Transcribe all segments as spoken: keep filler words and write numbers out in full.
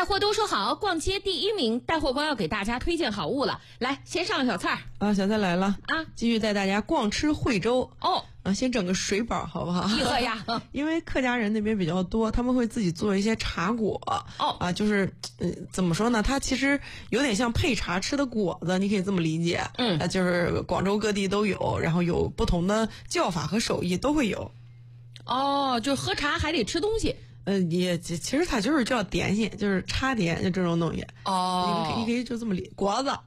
带货都说好，逛街第一名，带货官要给大家推荐好物了。来，先上小菜啊，小菜来了啊！ 继续带大家逛吃惠州哦。 啊，先整个水饱好不好？ 一盒呀， 因为客家人那边比较多，他们会自己做一些茶果哦啊，就是嗯、呃，怎么说呢？它其实有点像配茶吃的果子，你可以这么理解。 嗯， 啊，就是广州各地都有，然后有不同的叫法和手艺都会有。 哦，就喝茶还得吃东西。 嗯、呃，也其实它就是叫点心，就是茶点就这种东西。 哦， 你可以你可以就这么理果子。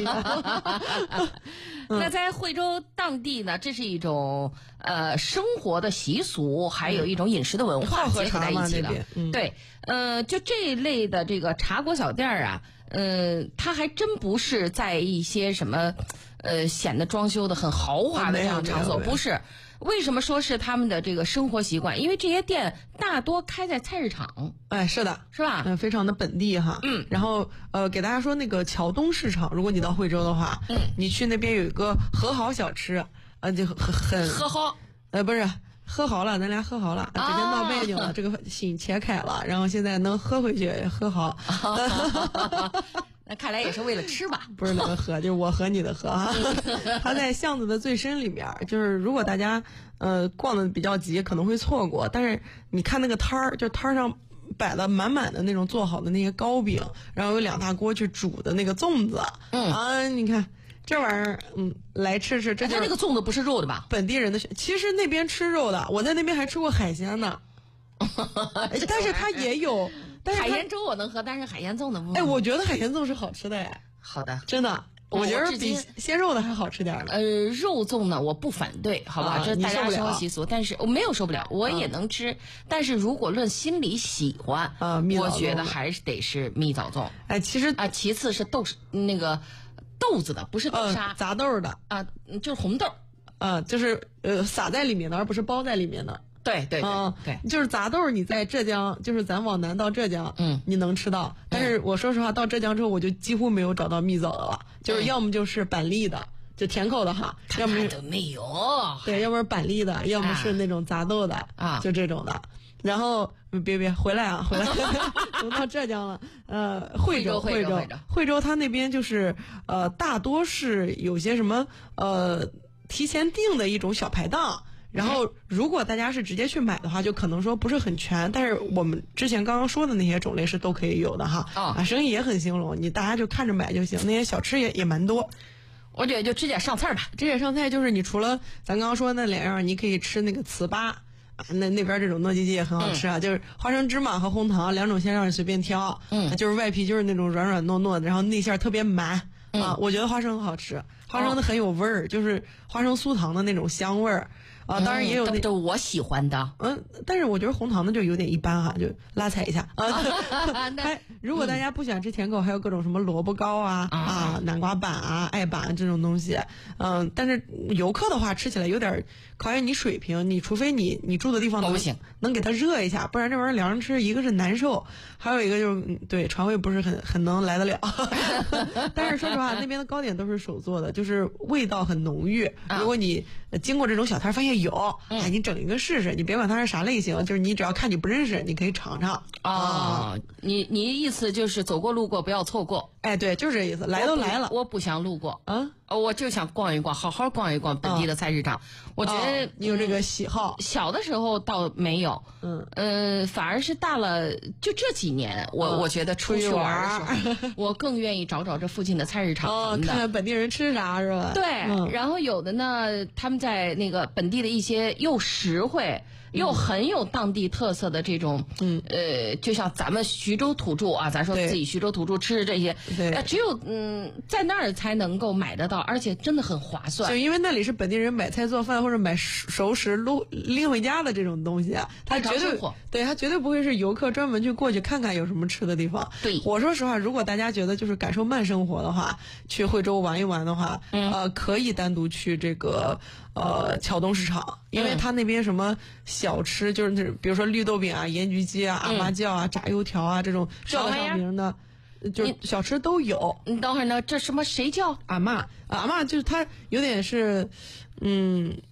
那在惠州当地呢，这是一种呃生活的习俗，还有一种饮食的文化结合在一起的。 嗯、 对，呃，就这一类的这个茶果小店啊，呃，它还真不是在一些什么呃显得装修的很豪华的这样场所，不是。为什么说是他们的这个生活习惯？因为这些店大多开在菜市场。 哎，是的， 是吧？ 嗯、呃，非常的本地哈。 嗯。 然后呃，给大家说那个桥东市场，如果你到惠州的话， 嗯， 你去那边有一个和好小吃，呃，就很很和好， 呃，不是和好了，咱俩和好了，之前闹别扭了， 啊、 这个心切开了，然后现在能喝回去，和好。 那看来也是为了吃吧？ 不是那个和，就是我和你的和啊。它在巷子的最深里面，就是如果大家呃逛的比较急，可能会错过。但是你看那个摊儿，就摊儿上摆了满满的那种做好的那些糕饼，然后有两大锅去煮的那个粽子。 嗯啊，你看这玩意儿，嗯，来吃吃。这就是那个粽子不是肉的吧？ 本地人的，其实那边吃肉的，我在那边还吃过海鲜呢。但是它也有。但是海鲜粥我能喝，但是海鲜粽子不。 哎，我觉得海鲜粽是好吃的哎。 好的， 真的，我觉得比鲜肉的还好吃点儿。 呃，肉粽呢，我不反对，好吧， 啊、 这大家生活习俗，但是我没有受不了，我也能吃。啊、但是如果论心里喜欢啊， 我觉得还是得是蜜枣粽。 哎，其实啊，其次是豆那个豆子的，不是豆沙， 呃、杂豆的啊，就是红豆， 啊，就是呃撒在里面的，而不是包在里面的。 对对对、 嗯、 对， 就是杂豆，你在浙江，就是咱往南到浙江， 嗯， 你能吃到。但是我说实话，到枣江之后，我就几乎没有找到蜜枣的了，就是要么就是板栗的，就甜口的哈，要么都没有。 对，要么是板栗的，要么是那种杂豆的啊， 就这种的。然后别别回来啊，回来，都到浙江了。呃，惠州惠州惠州，它那边就是呃，大多是有些什么呃提前订的一种小排档。然后，如果大家是直接去买的话，就可能说不是很全，但是我们之前刚刚说的那些种类是都可以有的哈。 哦、 啊，生意也很兴隆，你大家就看着买就行。那些小吃也也蛮多。 我觉得就直接上菜吧。 直接上菜就是你除了咱刚刚说那两样，你可以吃那个糍粑啊，那那边这种糯叽叽也很好吃啊，嗯、就是花生芝麻和红糖两种馅料你随便挑。 嗯， 就是外皮就是那种软软糯糯的，然后内馅特别满。 嗯、 啊，我觉得花生很好吃，花生的很有味儿，哦、就是花生酥糖的那种香味儿。啊，当然也有那、 嗯、都我喜欢的， 嗯，但是我觉得红糖的就有点一般哈，就拉踩一下啊。还如果大家不喜欢吃甜口，还有各种什么萝卜糕啊、嗯、啊、南瓜板啊、艾板这种东西，嗯，但是游客的话吃起来有点考验你水平，你除非你你住的地方能不行， 能给它热一下，不然这玩意儿凉着吃，一个是难受，还有一个就是对肠胃不是很很能来得了。但是说实话，那边的糕点都是手做的，就是味道很浓郁。如果你经过这种小摊发现有， 嗯、 哎，你整一个试试，你别管它是啥类型，就是你只要看你不认识，你可以尝尝。 啊、哦，你你意思就是走过路过不要错过。 哎，对，就是这意思，来都来了， 我不, 我不想路过啊， 我就想逛一逛，好好逛一逛本地的菜市场。啊、我觉得、 哦、你有这个喜好， 嗯、小的时候倒没有， 嗯呃，反而是大了，就这几年，我、嗯、我觉得出去玩的时候，我更愿意找找这附近的菜市场哦，看看本地人吃啥是吧？ 对， 嗯、 然后有的呢，他们在那个本地的一些又实惠。又很有当地特色的这种， 嗯， 呃，就像咱们徐州土著啊，咱说自己徐州土著吃的这些， 对， 呃，只有嗯在那儿才能够买得到，而且真的很划算。 就因为那里是本地人买菜做饭或者买熟食撸拎回家的这种东西啊，他绝对对他绝对不会是游客专门去过去看看有什么吃的地方。 对， 我说实话，如果大家觉得就是感受慢生活的话，去惠州玩一玩的话， 嗯、 呃，可以单独去这个呃桥东市场，因为他那边什么小吃就是那比如说绿豆饼啊、盐焗鸡啊、阿妈酱啊、炸油条啊这种叫得上名的。就是小吃都有。 你等会儿呢，这什么谁叫阿嬷？阿嬷就是它有点是，嗯，